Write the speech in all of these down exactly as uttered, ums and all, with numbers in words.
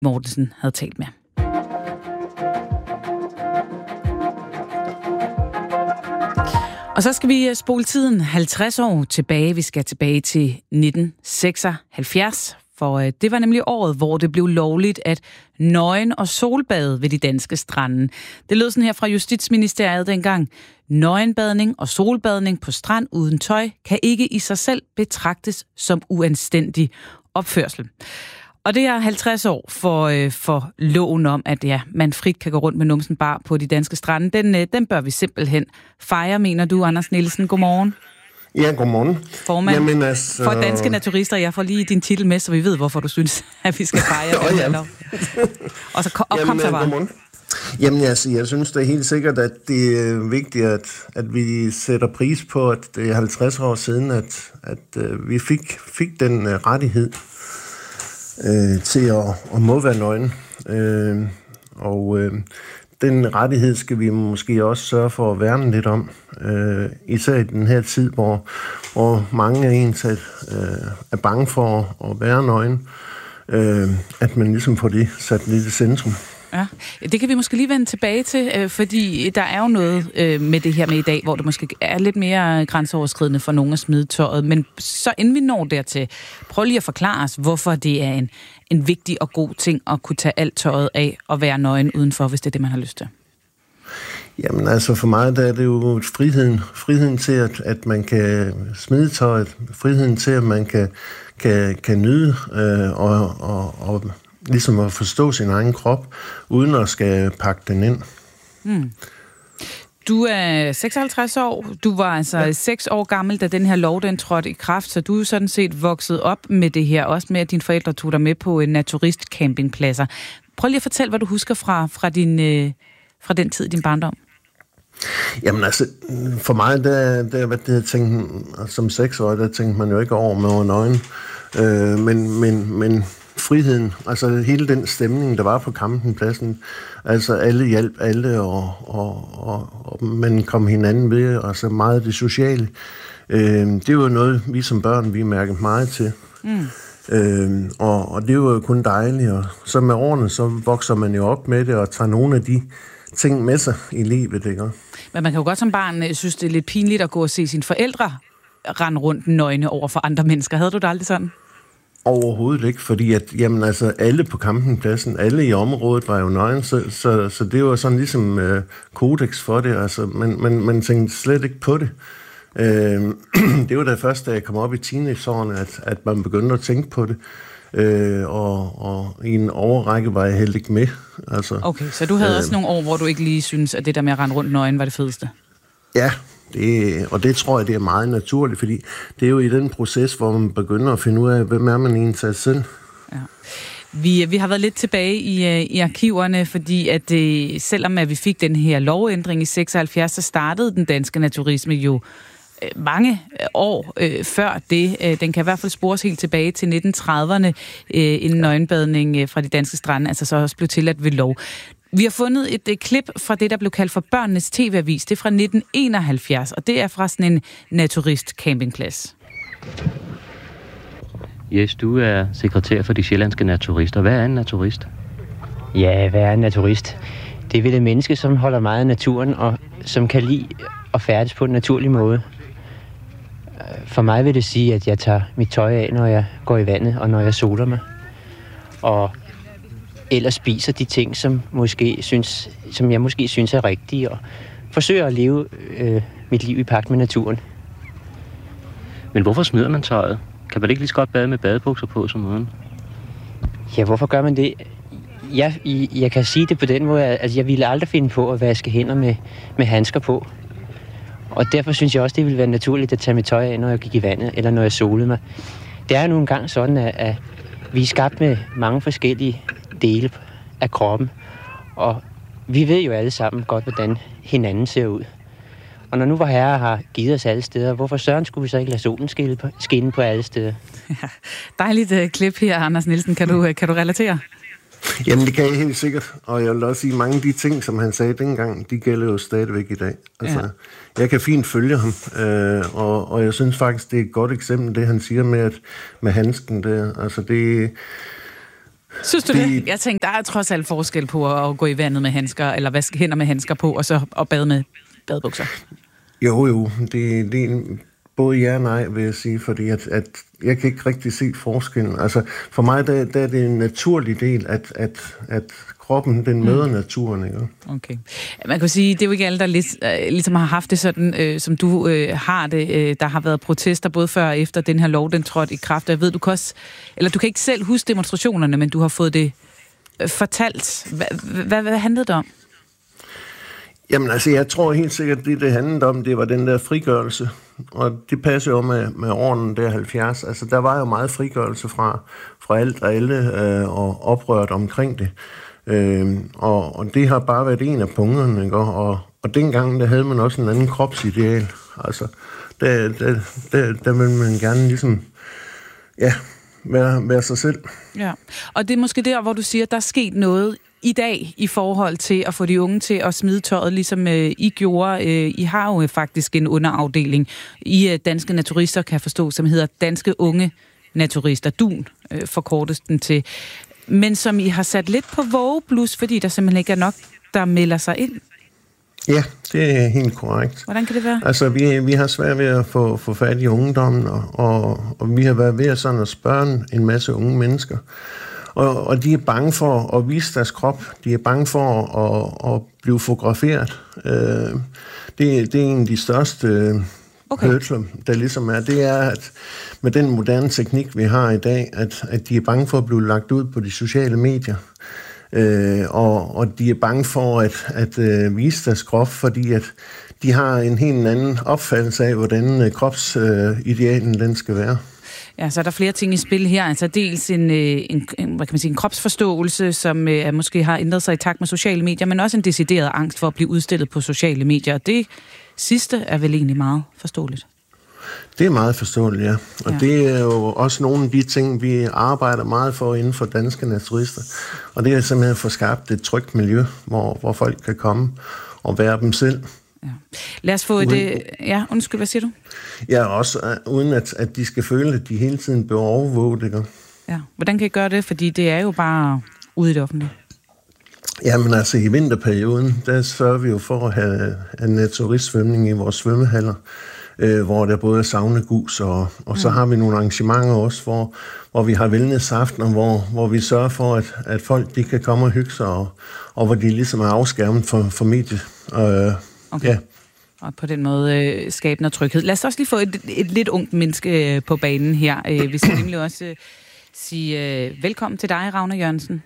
Mortensen havde talt med. Og så skal vi spole tiden halvtreds år tilbage. Vi skal tilbage til nitten seksoghalvfjerds, for det var nemlig året, hvor det blev lovligt at nøgen- og solbade ved de danske strande. Det lød sådan her fra Justitsministeriet dengang. Nøgenbadning og solbadning på strand uden tøj kan ikke i sig selv betragtes som uanstændig opførsel. Og det er halvtreds år for, øh, for loven om, at ja, man frit kan gå rundt med numsen bar på de danske strande. Den, øh, den bør vi simpelthen fejre, mener du, Anders Nielsen. Godmorgen. Ja, godmorgen. Formand Jamen, altså... for Danske Naturister. Jeg får lige din titel med, så vi ved, hvorfor du synes, at vi skal fejre den her lov. Og så kom, og kom så bare. Godmorgen. Jamen, altså, jeg synes det er helt sikkert, at det er vigtigt, at, at vi sætter pris på, at det er halvtreds år siden, at, at uh, vi fik, fik den uh, rettighed øh, til at, at må være nøgen. Øh, og øh, den rettighed skal vi måske også sørge for at værne lidt om. Øh, især i den her tid, hvor, hvor mange af ens øh, er bange for at være nøgen. Øh, at man ligesom får det sat lidt i centrum. Ja, det kan vi måske lige vende tilbage til, øh, fordi der er jo noget øh, med det her med i dag, hvor det måske er lidt mere grænseoverskridende for nogen at smide tøjet. Men så inden vi når dertil, prøv lige at forklare os, hvorfor det er en, en vigtig og god ting at kunne tage alt tøjet af og være nøgen udenfor, hvis det er det, man har lyst til. Jamen altså for mig der er det jo friheden, friheden til, at, at man kan smide tøjet, friheden til, at man kan, kan, kan nyde øh, og, og, og ligesom at forstå sin egen krop, uden at skal pakke den ind. Hmm. Du er seksoghalvtreds år. Du var altså ja. seks år gammel, da den her lov den trådte i kraft, så du er sådan set vokset op med det her, også med, at dine forældre tog dig med på en naturistcampingpladser. Prøv lige at fortælle, hvad du husker fra, fra, din, øh, fra den tid i din barndom. Jamen altså, for mig, der, der, hvad det, jeg tænkte, som seksårig, der tænkte man jo ikke over med over nøgen. Øh, men, men, men friheden, altså hele den stemning, der var på campingpladsen, altså alle hjalp alle, og, og, og, og man kom hinanden ved, og så meget det sociale. Øh, det var noget, vi som børn, vi mærkede meget til. Mm. Øh, og, og det var jo kun dejligt, og så med årene, så vokser man jo op med det, og tager nogle af de ting med sig i livet, ikke? Men man kan jo godt som barn synes, det er lidt pinligt at gå og se sine forældre rende rundt nøgne over for andre mennesker. Havde du det aldrig sådan? Overhovedet ikke, fordi at, jamen, altså, alle på campingpladsen, alle i området var jo nøgen, så, så, så det var sådan ligesom øh, kodex for det, altså, man, man, man tænkte slet ikke på det. Øh, det var da først, da jeg kom op i teenageårene, at, at man begyndte at tænke på det, øh, og, og i en overrække var jeg helt ikke med. Altså, okay, så du havde øh, også nogle år, hvor du ikke lige synes, at det der med at rende rundt nøgen var det fedeste? Ja. Det, og det tror jeg, det er meget naturligt, fordi det er jo i den proces, hvor man begynder at finde ud af, hvem er man egentlig sig selv. Ja. Vi, vi har været lidt tilbage i, i arkiverne, fordi at det, selvom at vi fik den her lovændring i seksoghalvfjerds, så startede den danske naturisme jo øh, mange år øh, før det. Øh, den kan i hvert fald spores helt tilbage til nitten trediverne, øh, en nøgenbadning øh, fra de danske strande, altså så også blev tilladt ved lov. Vi har fundet et, et klip fra det, der blev kaldt for Børnenes T V-avis. Det er fra nitten enoghalvfjerds, og det er fra sådan en naturist-campingplads. Jes, du er sekretær for de sjællandske naturister. Hvad er en naturist? Ja, hvad er en naturist? Det er vel et menneske, som holder meget af naturen, og som kan lide at færdes på en naturlig måde. For mig vil det sige, at jeg tager mit tøj af, når jeg går i vandet, og når jeg soler mig. Og ellers spiser de ting, som, måske synes, som jeg måske synes er rigtige, og forsøger at leve øh, mit liv i pagt med naturen. Men hvorfor smider man tøjet? Kan man ikke lige så godt bade med badebukser på som uden? Ja, hvorfor gør man det? Jeg, jeg kan sige det på den måde, at jeg ville aldrig finde på at vaske hænder med, med handsker på. Og derfor synes jeg også, det ville være naturligt at tage mit tøj af, når jeg gik i vandet, eller når jeg solede mig. Det er jo nogle gange sådan, at, at vi er skabt med mange forskellige dele af kroppen, og vi ved jo alle sammen godt, hvordan hinanden ser ud. Og når nu vor Herre har givet os alle steder, hvorfor søren skulle vi så ikke lade solen skinne på alle steder? Ja, dejligt uh, klip her, Anders Nielsen. Kan du, uh, kan du relatere? Jamen, det kan jeg helt sikkert. Og jeg vil også sige, at mange af de ting, som han sagde dengang, de gælder jo stadigvæk i dag. Altså, ja. Jeg kan fint følge ham, øh, og, og jeg synes faktisk, det er et godt eksempel, det han siger med, at, med handsken der. Altså, det Synes du det? det? Jeg tænkte, der er trods alt forskel på at gå i vandet med handsker, eller vaske hænder med handsker på, og så at bade med badebukser. Jo, jo. Det, det er både ja og nej, vil jeg sige, fordi at, at jeg kan ikke rigtig se forskellen. Altså, for mig der, der er det en naturlig del, at, at, at kroppen, den møder mm. naturen, ikke? Okay. Man kan sige, det er jo ikke alle, der lig, øh, ligesom har haft det sådan, øh, som du øh, har det. Øh, der har været protester både før og efter den her lov, den trådte i kraft. Jeg ved, du kan også, eller du kan ikke selv huske demonstrationerne, men du har fået det øh, fortalt. Hvad, hvad, hvad handlede det om? Jamen altså, jeg tror helt sikkert, at det, det handlede om, det var den der frigørelse. Og det passer jo med, med årene der halvfjerds. Altså, der var jo meget frigørelse fra, fra alt og alle øh, og oprørt omkring det. Øh, og, og det har bare været en af punkterne, ikke? Og, og dengang, der havde man også en anden kropsideal. Altså, der, der, der, der ville man gerne ligesom, ja, være, være sig selv. Ja, og det er måske der, hvor du siger, at der er sket noget i dag i forhold til at få de unge til at smide tøjet, ligesom øh, I gjorde. Øh, I har jo faktisk en underafdeling i øh, Danske Naturister, kan jeg forstå, som hedder Danske Unge Naturister. D U N øh, forkortes den til. Men som I har sat lidt på vågeblus, fordi der simpelthen ikke er nok, der melder sig ind. Ja, det er helt korrekt. Hvordan kan det være? Altså, vi, vi har svært ved at få, få fat i ungdommen, og, og, og vi har været ved at, sådan at spørge en masse unge mennesker. Og, og de er bange for at vise deres krop. De er bange for at, at blive fotograferet. Øh, det, det er en af de største okay. hørtler, der ligesom er. Det er, at med den moderne teknik, vi har i dag, at, at de er bange for at blive lagt ud på de sociale medier. Øh, og, og de er bange for at, at uh, vise deres krop, fordi at de har en helt anden opfattelse af, hvordan uh, kropsidealen uh, den skal være. Ja, så er der flere ting i spil her. Altså dels en, en, en, hvad kan man sige, en kropsforståelse, som uh, måske har ændret sig i takt med sociale medier, men også en decideret angst for at blive udstillet på sociale medier. Og det sidste er vel egentlig meget forståeligt. Det er meget forståeligt, ja. Og ja. Det er jo også nogle af de ting, vi arbejder meget for inden for Danske Naturister. Og det er simpelthen at få skabt et trygt miljø, hvor, hvor folk kan komme og være dem selv. Ja. Lad os få uden, et... Ja, undskyld, hvad siger du? Ja, også uh, uden at, at de skal føle, at de hele tiden bliver overvåget, ikke? Ja, hvordan kan I gøre det? Fordi det er jo bare ude i det offentlige. Jamen altså, i vinterperioden, der sørger vi jo for at have en naturistsvømning i vores svømmehaller, øh, hvor der både er saunagus, og, og så har vi nogle arrangementer også, hvor, hvor vi har wellnessaftener, hvor, hvor vi sørger for, at, at folk de kan komme og hygge sig, og, og hvor de ligesom er afskærmet for, for mediet. Øh, okay. Ja. Og på den måde øh, skabe noget tryghed. Lad os også lige få et, et lidt ungt menneske øh, på banen her. Øh, vi skal nemlig også øh, sige øh, velkommen til dig, Ragna Jørgensen.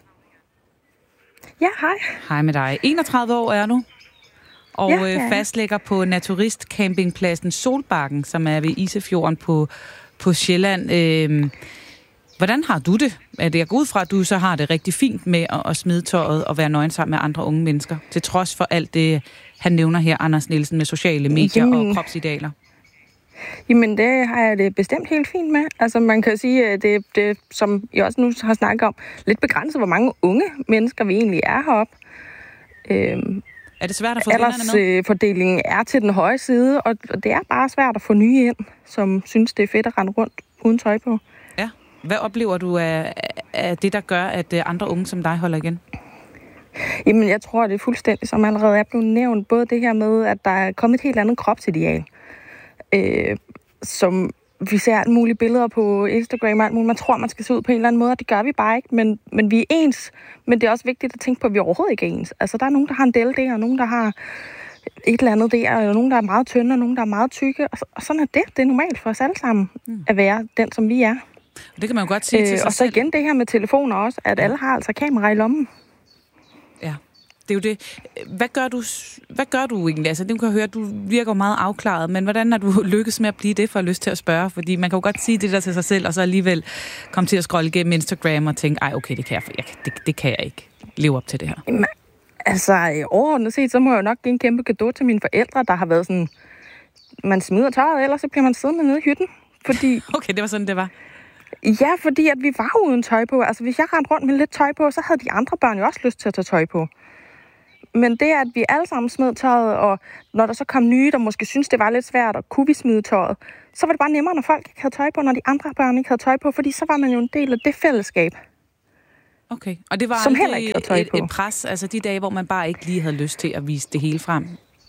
Ja, hej. Hej med dig. enogtredive år er du, og ja, ja. fastlægger på naturistcampingpladsen Solbakken, som er ved Isefjorden på, på Sjælland. Øh, hvordan har du det? Er det jeg går ud fra, at du så har det rigtig fint med at, at smide tøjet og være nøgen sammen med andre unge mennesker, til trods for alt det, han nævner her, Anders Nielsen, med sociale medier Jamen, og kropsidealer? Jamen, det har jeg det bestemt helt fint med. Altså, man kan sige, at det, det som jeg også nu har snakket om, lidt begrænset, hvor mange unge mennesker vi egentlig er heroppe. Øhm, er det svært at få vennerne med? Aldersfordelingen er til den høje side, og det er bare svært at få nye ind, som synes, det er fedt at rende rundt uden tøj på. Ja. Hvad oplever du af, af det, der gør, at andre unge som dig holder igen? Jamen, jeg tror, det er fuldstændig, som allerede er blevet nævnt, både det her med, at der er kommet et helt andet kropsideal. Øh, som vi ser alt mulige billeder på Instagram og alt muligt. Man tror, man skal se ud på en eller anden måde, og det gør vi bare ikke. Men, men vi er ens. Men det er også vigtigt at tænke på, at vi overhovedet ikke er ens. Altså, der er nogen, der har en del der, og nogen, der har et eller andet der, og nogen, der er meget tynde, og nogen, der er meget tykke. Og, og sådan er det. Det er normalt for os alle sammen mm. at være den, som vi er. Det kan man jo godt sige øh, til sig Og så igen det her med telefoner også, at alle har altså kamera i lommen. Ja. Det er jo det. Hvad gør du, hvad gør du egentlig? Altså, det kan jeg høre, du virker meget afklaret, men hvordan har du lykkes med at blive det, for at lyst til at spørge? Fordi man kan jo godt sige det der til sig selv, og så alligevel komme til at scrolle igennem Instagram og tænke, ej, okay, det kan jeg, jeg det, det kan jeg ikke leve op til det her. Jamen, altså, overordnet set, så må jeg jo nok give en kæmpe cadeau til mine forældre, der har været sådan, man smider tøjet, ellers så bliver man siddende nede i hytten. Fordi... Okay, det var sådan, det var. Ja, fordi at vi var uden tøj på. Altså, hvis jeg rendte rundt med lidt tøj på, så havde de andre børn jo også lyst til at tage tøj på. Men det, at vi alle sammen smed tøjet, og når der så kom nye, der måske synes det var lidt svært, og kunne vi smide tøjet, så var det bare nemmere, når folk ikke havde tøj på, når de andre børn ikke havde tøj på, fordi så var man jo en del af det fællesskab. Okay, og det var som heller ikke et, et, et pres, altså de dage, hvor man bare ikke lige havde lyst til at vise det hele frem?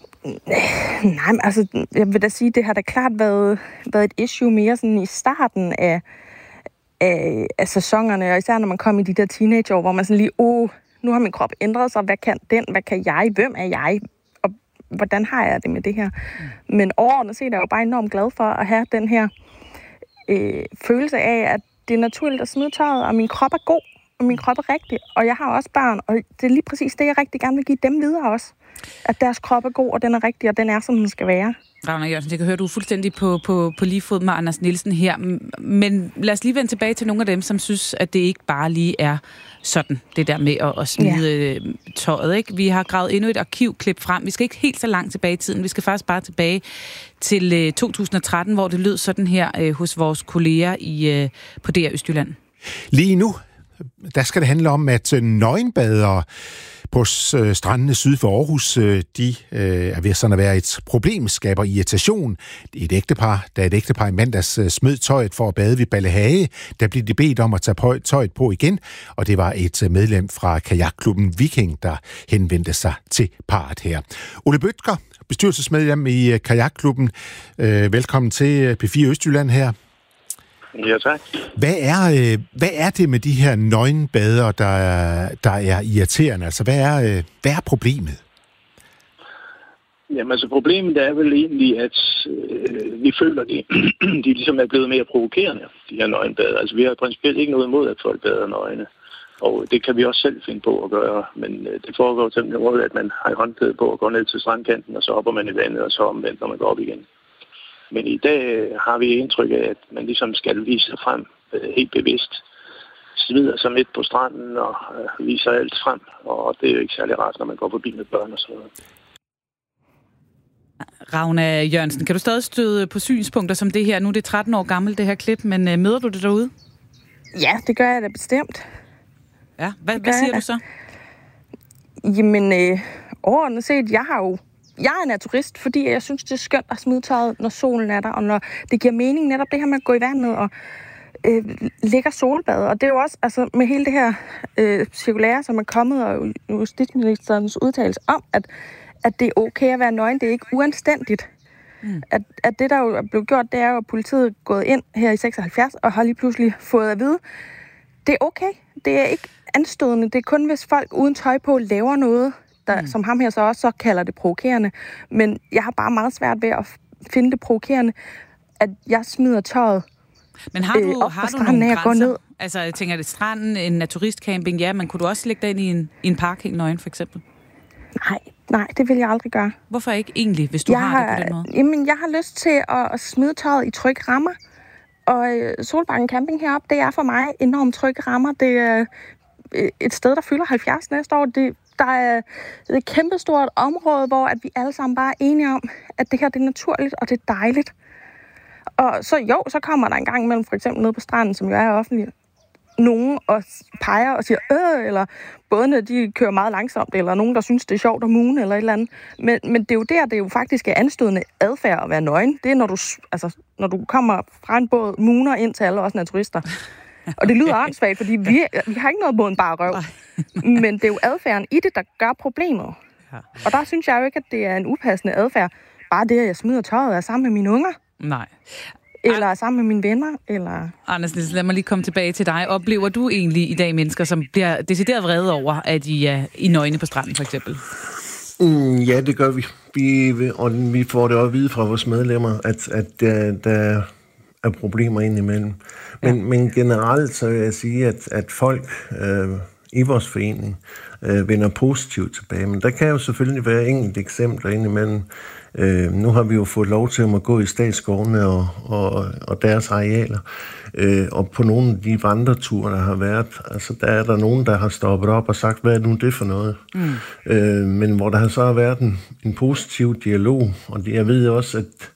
Nej, men altså, jeg vil da sige, det har da klart været, været et issue mere sådan i starten af, af, af sæsonerne, og især når man kom i de der teenageår, hvor man sådan lige, åh, nu har min krop ændret sig, hvad kan den, hvad kan jeg, hvem er jeg, og hvordan har jeg det med det her? Mm. Men overordnet set er jeg jo bare enormt glad for at have den her øh, følelse af, at det er naturligt at smide tøjet, og min krop er god, og min krop er rigtig, og jeg har også børn, og det er lige præcis det, jeg rigtig gerne vil give dem videre også. At deres krop er god, og den er rigtig, og den er, som den skal være. Ragnar Jørgensen, jeg kan høre, du er fuldstændig på, på, på lige fod med Anders Nielsen her, men lad os lige vende tilbage til nogle af dem, som synes, at det ikke bare lige er sådan, det der med at, at smide ja. tøjet, ikke? Vi har gravet endnu et arkivklip frem. Vi skal ikke helt så langt tilbage i tiden. Vi skal faktisk bare tilbage til to tusind og tretten, hvor det lød sådan her øh, hos vores kolleger i, øh, på D R Østjylland. Lige nu, der skal det handle om, at nøgenbadere på strandene syd for Aarhus, de er ved sådan at være et problem, skaber irritation. Et ægtepar, da et ægtepar i mandags smed tøjet for at bade ved Ballehage, der blev de bedt om at tage tøjet på igen, og det var et medlem fra kajakklubben Viking, der henvendte sig til parret her. Ole Bødker, bestyrelsesmedlem i kajakklubben. Velkommen til P fire Østjylland her. Ja, tak. Hvad er, øh, hvad er det med de her nøgenbader, der, der er irriterende? Altså, hvad er, øh, hvad er problemet? Jamen, altså, problemet er vel egentlig, at øh, vi føler, at de, de ligesom er blevet mere provokerende, de her nøgenbader. Altså, vi har principielt ikke noget imod, at folk bader nøgne. Og det kan vi også selv finde på at gøre. Men øh, det foregår til den måde, at man har håndklæde på og går ned til strandkanten, og så hopper man i vandet, og så omvendt, når man går op igen. Men i dag har vi indtryk af, at man ligesom skal vise sig frem øh, helt bevidst. Smider sig midt på stranden og øh, viser alt frem. Og det er jo ikke særlig rart, når man går forbi med børn og sådan noget. Ragnar Jørgensen, kan du stadig støde på synspunkter som det her? Nu er det tretten år gammelt, det her klip, men øh, møder du det derude? Ja, det gør jeg da bestemt. Ja, hvad, hvad siger du så? Jamen, øh, overordnet set, jeg har jo Jeg er naturist, fordi jeg synes, det er skønt at smide tøjet, når solen er der, og når det giver mening netop det her med at gå i vandet og øh, ligge solbad. Og det er jo også altså, med hele det her øh, cirkulære, som er kommet, og justitsministerens udtalelse om, at, at det er okay at være nøgen, det er ikke uanstændigt. Mm. At, at det, der jo er blevet gjort, det er jo, at politiet er gået ind her i seksoghalvfjerds og har lige pludselig fået at vide, det er okay, det er ikke anstødende, det er kun, hvis folk uden tøj på laver noget, Der, mm. som ham her så også så kalder det provokerende. Men jeg har bare meget svært ved at finde det provokerende, at jeg smider tøjet. Men har du, øh, har du nogle grænser? Ned. Altså, jeg tænker, det stranden, en naturistcamping, ja, men kunne du også lægge dig ind i en, i en park helt nøgen, for eksempel? Nej, nej, det vil jeg aldrig gøre. Hvorfor ikke egentlig, hvis du jeg har, har det på den måde? Jamen, jeg har lyst til at, at smide tøjet i trygge rammer. Og øh, Solbakken Camping heroppe, det er for mig enormt trygge rammer. Det er øh, et sted, der fylder halvfjerds næste år. Det Der er et kæmpestort område, hvor at vi alle sammen bare er enige om, at det her det er naturligt, og det er dejligt. Og så jo, så kommer der en gang imellem, for eksempel nede på stranden, som jo er offentlig, nogen og peger og siger, øh, eller bådene, de kører meget langsomt, eller nogen, der synes, det er sjovt at mune, eller et eller andet. Men, men det er jo der, det er jo faktisk er anstødende adfærd at være nøgen. Det er, når du, altså, når du kommer fra en båd, muner ind til alle os naturister. Og det lyder åndssvagt, fordi vi, vi har ikke noget mod en bare røv. Men det er jo adfærden i det, der gør problemet. Og der synes jeg jo ikke, at det er en upassende adfærd. Bare det, at jeg smider tøjet er sammen med mine unger. Nej. Eller sammen med mine venner. Eller... Anders Nielsen, lad mig lige komme tilbage til dig. Oplever du egentlig i dag mennesker, som bliver decideret vrede over, at I er i nøgne på stranden, for eksempel? Mm, ja, det gør vi. vi. Og vi får det også at vide fra vores medlemmer, at, at der, der er problemer indimellem. Men, ja. men generelt så vil jeg sige, at, at folk øh, i vores forening øh, vender positivt tilbage. Men der kan jo selvfølgelig være enkelte eksempler indimellem. Øh, nu har vi jo fået lov til at gå i statsskovene og, og, og deres arealer. Øh, og på nogle af de vandreture, der har været, altså der er der nogen, der har stoppet op og sagt, hvad er nu det for noget? Mm. Øh, men hvor der har så været en, en positiv dialog, og det, jeg ved også, at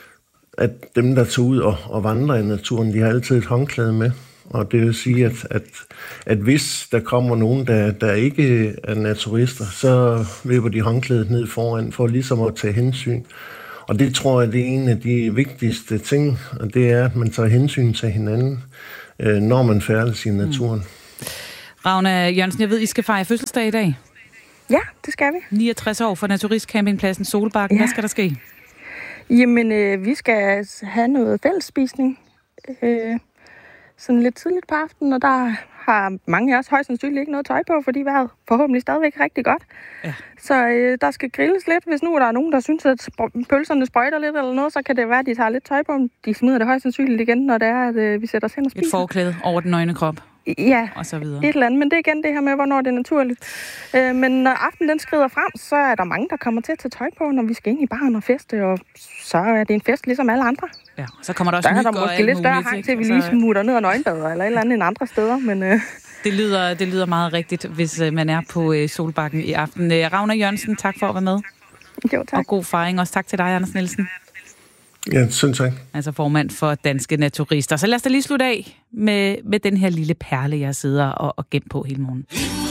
at dem, der tager ud og, og vandrer i naturen, de har altid et håndklæde med. Og det vil sige, at, at, at hvis der kommer nogen, der, der ikke er naturister, så løber de håndklædet ned foran for ligesom at tage hensyn. Og det tror jeg, det er en af de vigtigste ting, og det er, at man tager hensyn til hinanden, når man færdes i naturen. Mm. Ragna Jørgensen, jeg ved, I skal fejre fødselsdag i dag. Ja, det skal vi. niogtres år for naturistcampingpladsen Solbakken. Ja. Hvad skal der ske? Jamen, øh, vi skal have noget fællesspisning. Øh, sådan lidt tidligt på aftenen, og der har mange af os højst sandsynligt ikke noget tøj på, fordi vejret forhåbentlig stadigvæk rigtig godt. Ja. Så øh, der skal grilles lidt. Hvis nu er der nogen, der synes, at sp- pølserne sprøjter lidt eller noget, så kan det være, at de tager lidt tøj på. De smider det højst sandsynligt igen, når det er, at øh, vi sætter os hen og spiser. Et forklæde over den nøgne krop. Ja, og så videre. Et eller andet. Men det er igen det her med, hvornår det er naturligt. Øh, men når aftenen den skrider frem, så er der mange, der kommer til at tage tøj på, når vi skal ind i baren og feste, og så er det en fest ligesom alle andre. Ja, så kommer der også der er der måske lidt større hang til, at vi lige smutter ned og nøgenbader eller et eller andet end andre steder. Men, øh... det, lyder, det lyder meget rigtigt, hvis øh, man er på øh, Solbakken i aften. Øh, Ragna Jørgensen, tak for at være med. Jo, tak. Og god fejring. Også tak til dig, Anders Nielsen. Ja, synes jeg. Altså formand for Danske Naturister. Så lad os da lige slutte af med, med den her lille perle, jeg sidder og, og gemt på hele morgen.